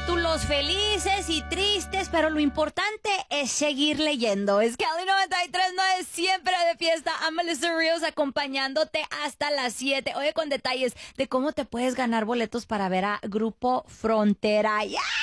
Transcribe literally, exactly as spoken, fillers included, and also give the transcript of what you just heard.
capítulos felices y tristes, pero lo importante es seguir leyendo. Es que Cali noventa y tres no es siempre de fiesta. I'm Melissa Ríos acompañándote hasta las siete. Oye, con detalles de cómo te puedes ganar boletos para ver a Grupo Frontera. ¡Yeah!